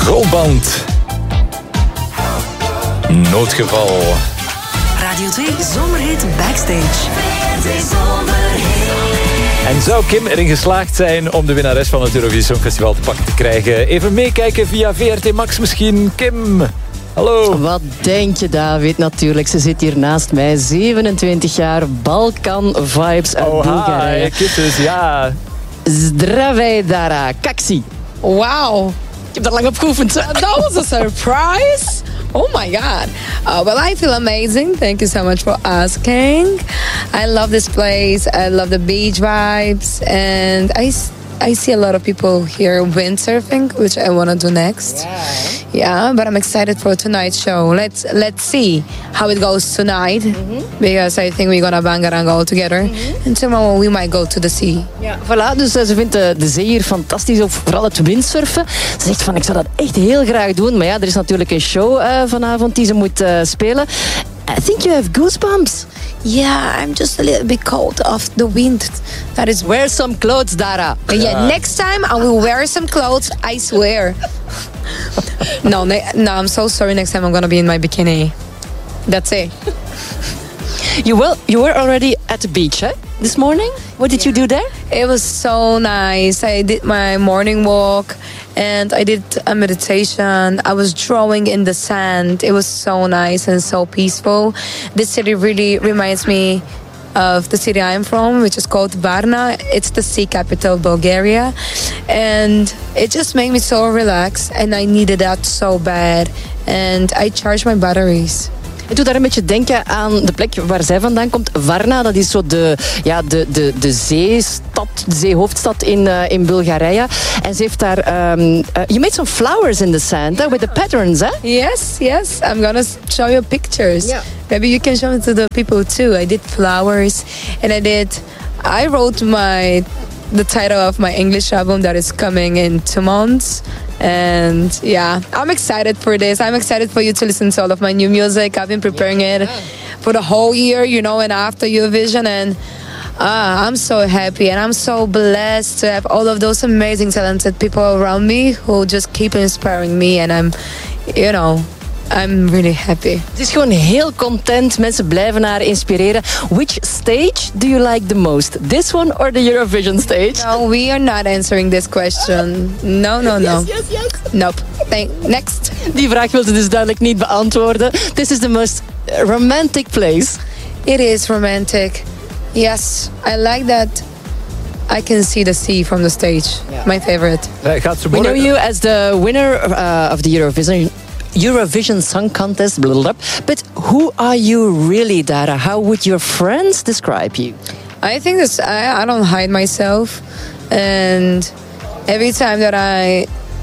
Goldband. Noodgeval. Radio 2 Zomerhit Backstage. En zou Kim erin geslaagd zijn om de winnares van het Eurovisie Songfestival te pakken te krijgen? Even meekijken via VRT Max misschien. Kim, hallo. Wat denk je, David? Natuurlijk, ze zit hier naast mij. 27 jaar, Balkan-vibes uit Bulgarije. Hi, kisses, ja. Zdravej, Dara. Kaksi. Wow. Ik heb daar lang op geoefend. That was a surprise. Oh my God. Well, I feel amazing. Thank you so much for asking. I love this place. I love the beach vibes. And I see a lot of people here windsurfing, which I want to do next. Yeah, but I'm excited for tonight's show. Let's see how it goes tonight. Because I think we're gonna bangarang all together. And tomorrow we might go to the sea. Ja, voilà, dus ze vindt de zee hier fantastisch, ook vooral het windsurfen. Ze zegt van, ik zou dat echt heel graag doen. Maar ja, er is natuurlijk een show vanavond die ze moet spelen. I think you have goosebumps. Yeah, I'm just a little bit cold of the wind. That is Wear some clothes, Dara. Yeah, next time I will wear some clothes, I swear. No, I'm so sorry. Next time I'm gonna be in my bikini. That's it. You were already at the beach, eh? This morning? What did you do there? It was so nice. I did my morning walk and I did a meditation. I was drawing in the sand. It was so nice and so peaceful. This city really reminds me of the city I'm from, which is called Varna. It's the sea capital of Bulgaria. And it just made me so relaxed and I needed that so bad. And I charged my batteries. Het doet daar een beetje denken aan de plek waar zij vandaan komt. Varna, dat is zo de zeestad, de zeehoofdstad in Bulgarije. En ze heeft daar... you made some flowers in the sand, with the patterns, hè? Yes. I'm gonna show you pictures. Yeah. Maybe you can show it to the people too. I did flowers and I wrote the title of my English album that is coming in 2 months. And yeah, I'm excited for this. I'm excited for you to listen to all of my new music. I've been preparing it for the whole year, and after Eurovision. And I'm so happy and I'm so blessed to have all of those amazing, talented people around me who just keep inspiring me. And I'm really happy. Ze is gewoon heel content. Mensen blijven haar inspireren. Which stage do you like the most? This one or the Eurovision stage? No, we are not answering this question. No. Yes. Nope. Next. Die vraag wil ze dus duidelijk niet beantwoorden. This is the most romantic place. It is romantic. Yes, I like that. I can see the sea from the stage. Yeah. My favorite. We know you as the winner of the Eurovision Song Contest, blah, blah, blah. But who are you really, Dara? How would your friends describe you? I think I don't hide myself. And every time that I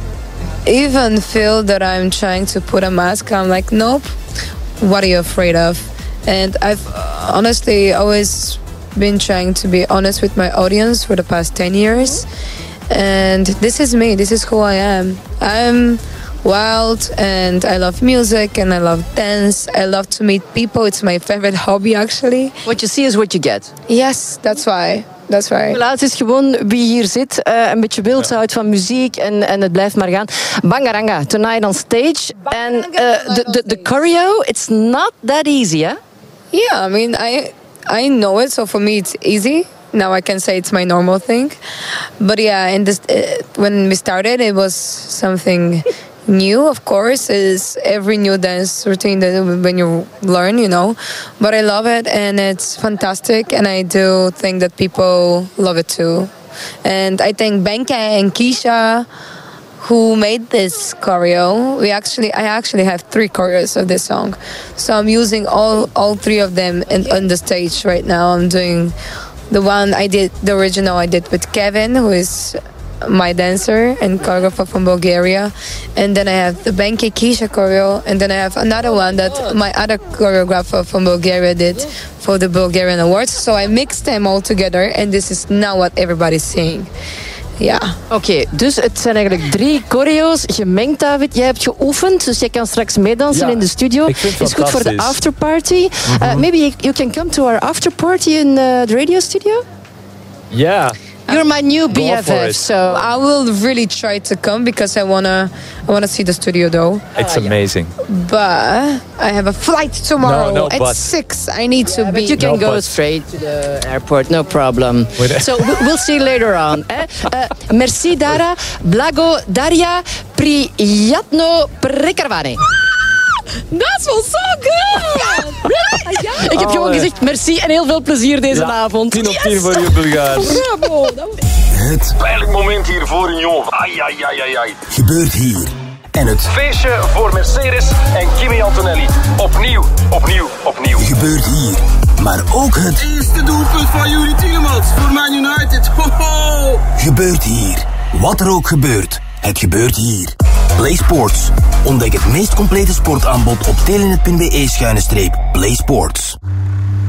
even feel that I'm trying to put a mask, I'm like, nope, what are you afraid of? And I've honestly always been trying to be honest with my audience for the past 10 years. And this is me. This is who I am. I'm wild and I love music and I love dance. I love to meet people. It's my favorite hobby, actually. What you see is what you get. Yes, that's why. That's right. Het is gewoon wie hier zit, een beetje wild, houdt van muziek en het blijft maar gaan. Bangaranga, tonight on stage. And the choreo, it's not that easy, huh? Yeah, I mean, I know it, so for me it's easy. Now I can say it's my normal thing. But yeah, when we started, it was something new, of course. Is every new dance routine that when you learn, But I love it and it's fantastic. And I do think that people love it too. And I think Benke and Keisha, who made this choreo, I actually have 3 choreos of this song. So I'm using all 3 of them on the stage right now. I'm doing the one the original I did with Kevin, who is my dancer and choreographer from Bulgaria. And then I have the Benke Keisha choreo. And then I have another one that my other choreographer from Bulgaria did for the Bulgarian Awards. So I mixed them all together. And this is now what everybody's seeing. Ja. Oké, dus het zijn eigenlijk 3 choreo's gemengd, David. Jij hebt geoefend, dus jij kan straks meedansen in de studio. Is goed voor de afterparty. Maybe you can come to our afterparty in the radio studio? Yeah. You're my new Go for BFF, it. so... I will really try to come because I wanna see the studio though. It's amazing. But I have a flight tomorrow No, at but- 6. I need to But be. you can No, go but- straight to the airport, no problem. So we'll see later on. Merci Dara, blago Daria, prijatno prekarvane. That was so good! Ik heb gewoon gezegd merci en heel veel plezier deze avond. 10 op 10 voor je Bulgaars. Bravo! Het Pijnlijk moment hier voor een jongen. Ai. gebeurt hier. En het Feestje voor Mercedes en Kimi Antonelli. Opnieuw. gebeurt hier. Maar ook het Eerste doelpunt van Yuri Tielemans voor Man United. Ho! gebeurt hier. Wat er ook gebeurt, het gebeurt hier. Play Sports. Ontdek het meest complete sportaanbod op telenet.be/Play Sports.